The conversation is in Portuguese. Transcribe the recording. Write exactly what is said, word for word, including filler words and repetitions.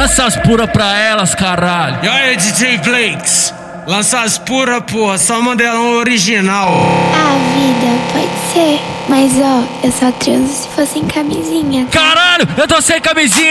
Lança as pura pra elas, caralho. E aí, D J Blakes, lança as pura, porra, só modelão original. Ah, vida, pode ser. Mas ó, eu só transo se fosse em camisinha. Caralho, eu tô sem camisinha.